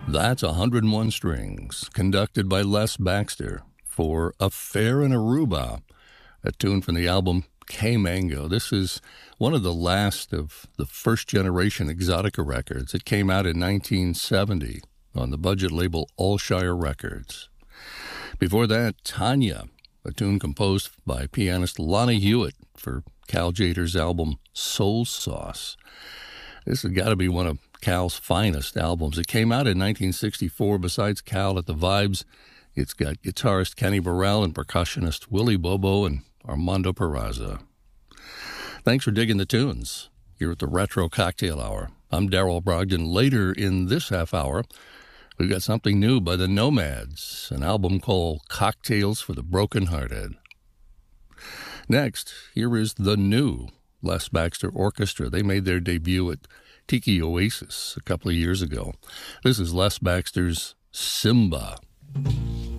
That's 101 Strings, conducted by Les Baxter for Affair in Aruba, a tune from the album K-Mango. This is one of the last of the first-generation Exotica records. It came out in 1970 on the budget label Allshire Records. Before that, Tanya, a tune composed by pianist Lonnie Hewitt for Cal Tjader's album Soul Sauce. This has got to be one of Cal's finest albums. It came out in 1964. Besides Cal at the Vibes, it's got guitarist Kenny Burrell and percussionist Willie Bobo and Armando Peraza. Thanks for digging the tunes here at the Retro Cocktail Hour. I'm Darrell Brogdon. Later in this half hour, we've got something new by the Nomads, an album called Cocktails for the Brokenhearted. Next, here is the new Les Baxter Orchestra. They made their debut at Tiki Oasis a couple of years ago. This is Les Baxter's Simba.